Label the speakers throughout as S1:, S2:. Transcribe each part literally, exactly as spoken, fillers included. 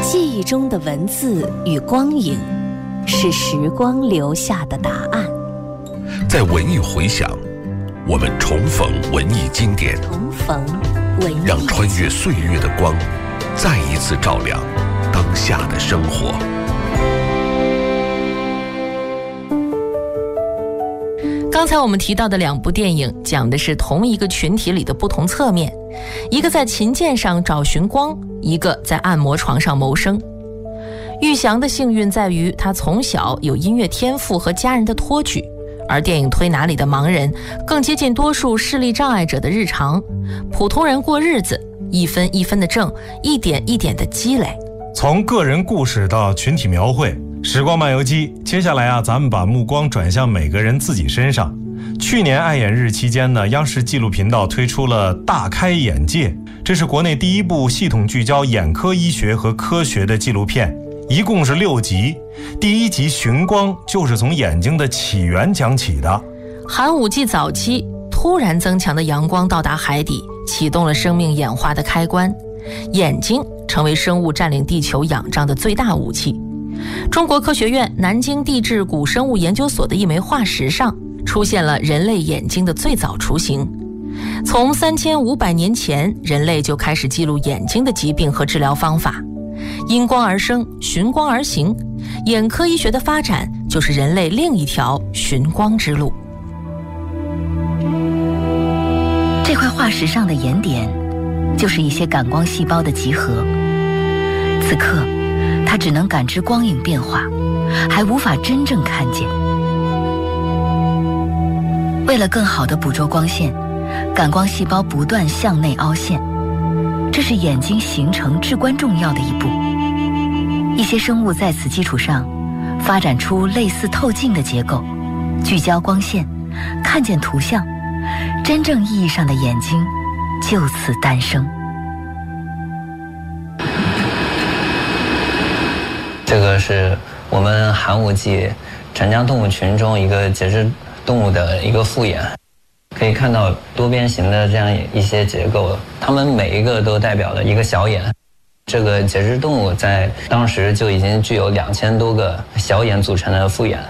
S1: 记忆中的文字与光影，是时光留下的答案。
S2: 在文艺回响，我们重逢文艺经典，
S1: 重逢文艺，
S2: 让穿越岁月的光再一次照亮当下的生活。
S3: 刚才我们提到的两部电影讲的是同一个群体里的不同侧面，一个在琴键上找寻光，一个在按摩床上谋生。玉祥的幸运在于他从小有音乐天赋和家人的托举，而电影推拿里的盲人更接近多数视力障碍者的日常，普通人过日子，一分一分的挣，一点一点的积累。
S4: 从个人故事到群体描绘，时光漫游记，接下来啊，咱们把目光转向每个人自己身上。去年爱眼日期间呢，央视纪录频道推出了《大开眼界》，这是国内第一部系统聚焦眼科医学和科学的纪录片，一共是六集。第一集《寻光》就是从眼睛的起源讲起的。
S3: 寒武纪早期，突然增强的阳光到达海底，启动了生命演化的开关，眼睛成为生物占领地球仰仗的最大武器。中国科学院南京地质古生物研究所的一枚化石上出现了人类眼睛的最早雏形。从三千五百年前，人类就开始记录眼睛的疾病和治疗方法。因光而生，寻光而行，眼科医学的发展就是人类另一条寻光之路。
S5: 这块化石上的眼点，就是一些感光细胞的集合。此刻，它只能感知光影变化，还无法真正看见。为了更好地捕捉光线，感光细胞不断向内凹陷，这是眼睛形成至关重要的一步。一些生物在此基础上发展出类似透镜的结构，聚焦光线，看见图像，真正意义上的眼睛就此诞生。
S6: 这个是我们寒武纪长江动物群中一个节肢动物的一个复眼，可以看到多边形的这样一些结构，它们每一个都代表了一个小眼。这个节肢动物在当时就已经具有两千多个小眼组成的复眼。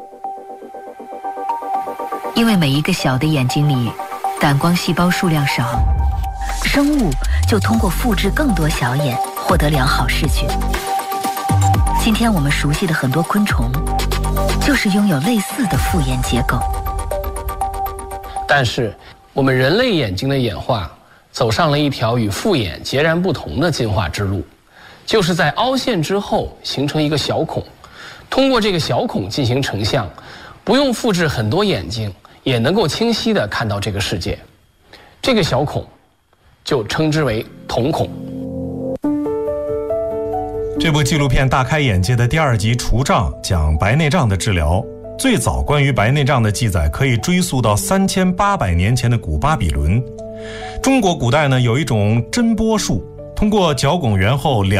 S5: 因为每一个小的眼睛里感光细胞数量少，生物就通过复制更多小眼获得良好视觉。今天我们熟悉的很多昆虫就是拥有类似的复眼结构。
S7: 但是我们人类眼睛的演化走上了一条与复眼截然不同的进化之路，就是在凹陷之后形成一个小孔，通过这个小孔进行成像，不用复制很多眼睛也能够清晰地看到这个世界。这个小孔就称之为瞳孔。
S4: 这部纪录片《大开眼界》的第二集《除障》讲白内障的治疗。最早关于白内障的记载可以追溯到三千八百年前的古巴比伦。中国古代呢有一种针波术，通过绞拱圆后两